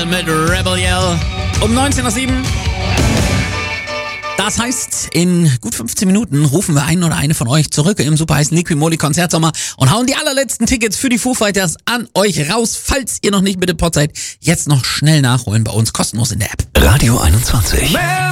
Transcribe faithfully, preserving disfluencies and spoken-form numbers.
Yell mit Rebel Yell. Um neunzehn Uhr sieben. Das heißt, in gut fünfzehn Minuten rufen wir einen oder eine von euch zurück im super heißen Liqui-Moly Konzertsommer und hauen die allerletzten Tickets für die Foo Fighters an euch raus. Falls ihr noch nicht mit dem Pod seid, jetzt noch schnell nachholen bei uns kostenlos in der App. Radio einundzwanzig.